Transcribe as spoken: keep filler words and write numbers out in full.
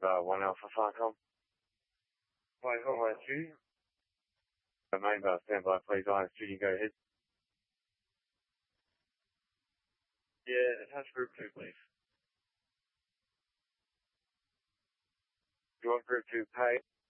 Uh, one Alpha Falcon. Flight Home S G. The main bus, stand by, please. I S G, go ahead. Yeah, attach group two, please. Do you want group two pay?